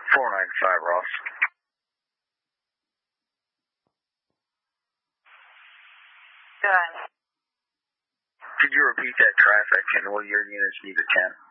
495, Ross. Good. Could you repeat that traffic, and will your units need a 10?